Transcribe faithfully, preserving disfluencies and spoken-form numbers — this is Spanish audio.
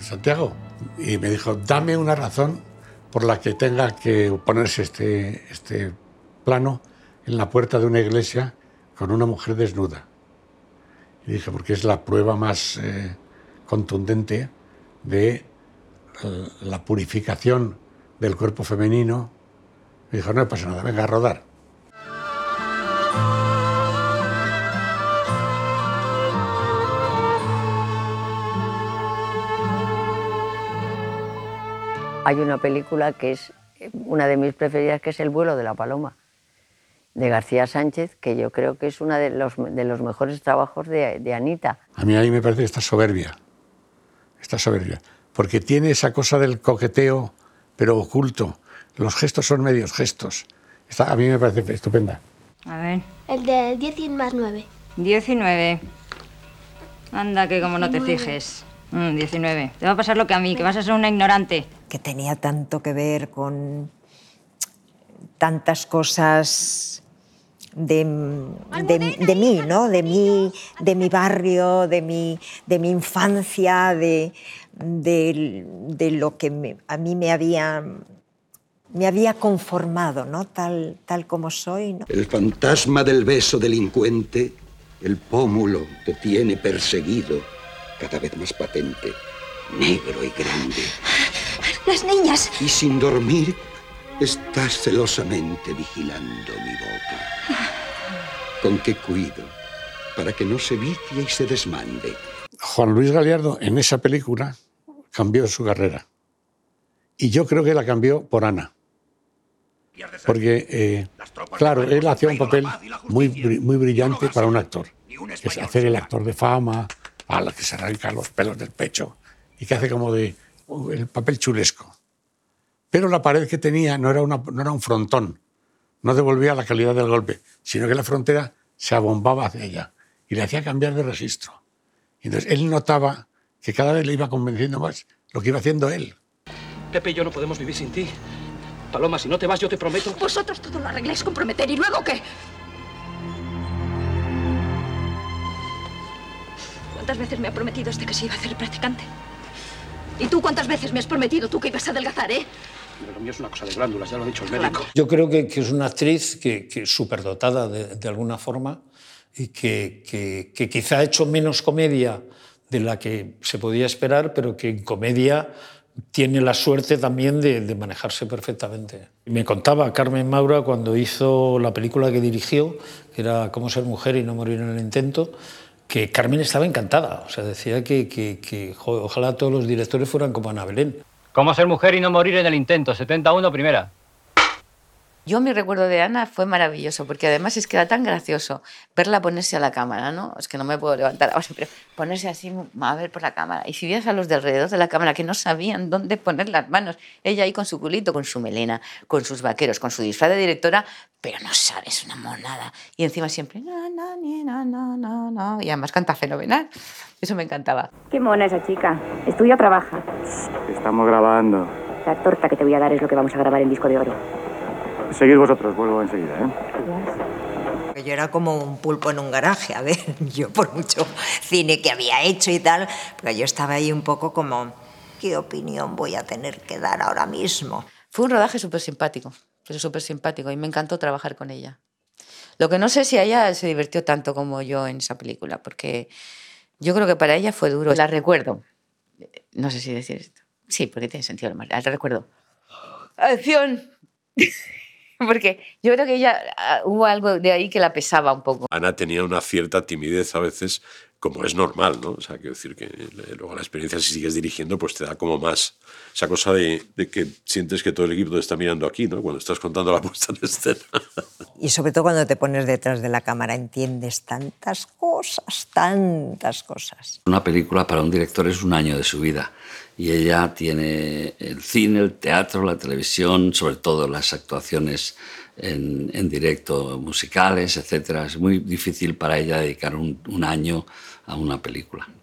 Santiago, y me dijo, dame una razón por la que tenga que ponerse este, este plano en la puerta de una iglesia con una mujer desnuda. Y dije, porque es la prueba más eh, contundente de eh, la purificación del cuerpo femenino. Me dijo, no pasa nada, venga a rodar. Hay una película que es una de mis preferidas, que es El vuelo de la paloma, de García Sánchez, que yo creo que es uno de los, de los mejores trabajos de, de Anita. A mí ahí me parece que está soberbia, está soberbia, porque tiene esa cosa del coqueteo, pero oculto. Los gestos son medios gestos. Está, a mí me parece estupenda. A ver. El de diez y más nueve. diecinueve. Anda, que como no te fijes. Mm, diecinueve. Te va a pasar lo que a mí, que vas a ser una ignorante. Que tenía tanto que ver con tantas cosas de, de, de mí, ¿no? De mí, de mi barrio, de mi, de mi infancia, de, de, de lo que me, a mí me había, me había conformado, ¿no? Tal, tal como soy, ¿no? El fantasma del beso delincuente, el pómulo te tiene perseguido, cada vez más patente, negro y grande. ¡Las niñas! Y sin dormir, estás celosamente vigilando mi boca. ¿Con qué cuido? Para que no se vicie y se desmande. Juan Luis Galiardo, en esa película, cambió su carrera. Y yo creo que la cambió por Ana. Porque, eh, claro, él hacía un papel muy, muy brillante para un actor. Es hacer el actor de fama, a la que se arranca los pelos del pecho y que hace como de uh, el papel chulesco. Pero la pared que tenía no era, una, no era un frontón, no devolvía la calidad del golpe, sino que la frontera se abombaba hacia ella y le hacía cambiar de registro. Y entonces él notaba que cada vez le iba convenciendo más lo que iba haciendo él. Pepe y yo no podemos vivir sin ti. Paloma, si no te vas, yo te prometo... Vosotros todo lo arregláis con prometer, ¿y luego qué? ¿Cuántas veces me ha prometido este que se iba a hacer practicante? ¿Y tú cuántas veces me has prometido tú que ibas a adelgazar, eh? Pero lo mío es una cosa de glándulas, ya lo ha dicho el médico. Yo creo que, que es una actriz que, que superdotada de, de alguna forma y que, que, que quizá ha hecho menos comedia de la que se podía esperar, pero que en comedia tiene la suerte también de, de manejarse perfectamente. Me contaba Carmen Maura cuando hizo la película que dirigió, que era Cómo ser mujer y no morir en el intento, que Carmen estaba encantada. O sea, decía que, que, que jo, ojalá todos los directores fueran como Ana Belén. Cómo ser mujer y no morir en el intento, setenta y uno, primera. Yo mi recuerdo de Ana fue maravilloso, porque además es que era tan gracioso verla ponerse a la cámara, ¿no? Es que no me puedo levantar ahora, pero ponerse así a ver por la cámara. Y si vieras a los de alrededor de la cámara que no sabían dónde poner las manos, ella ahí con su culito, con su melena, con sus vaqueros, con su disfraz de directora, pero no sabes una monada. Y encima siempre, no, no, no, no, no, no. Y además canta fenomenal. Eso me encantaba. Qué mona esa chica. ¿Estudia o trabaja? Estamos grabando. La torta que te voy a dar es lo que vamos a grabar en disco de oro. Seguid vosotros, vuelvo enseguida, ¿eh? Yo era como un pulpo en un garaje, a ver, yo por mucho cine que había hecho y tal, porque yo estaba ahí un poco como, ¿qué opinión voy a tener que dar ahora mismo? Fue un rodaje súper simpático, pero súper simpático, y me encantó trabajar con ella. Lo que no sé si ella se divirtió tanto como yo en esa película, porque yo creo que para ella fue duro. La recuerdo, no sé si decir esto, sí, porque tiene sentido el mal, la recuerdo. ¡Acción! Porque yo creo que ella, hubo algo de ahí que la pesaba un poco. Ana tenía una cierta timidez a veces, como es normal, ¿no? O sea, quiero decir que luego la experiencia, si sigues dirigiendo, pues te da como más esa cosa de, de que sientes que todo el equipo te está mirando aquí, ¿no? Cuando estás contando la puesta en escena. Y sobre todo cuando te pones detrás de la cámara entiendes tantas cosas, tantas cosas. Una película para un director es un año de su vida. Y ella tiene el cine, el teatro, la televisión, sobre todo las actuaciones en, en directo, musicales, etcétera. Es muy difícil para ella dedicar un, un año a una película.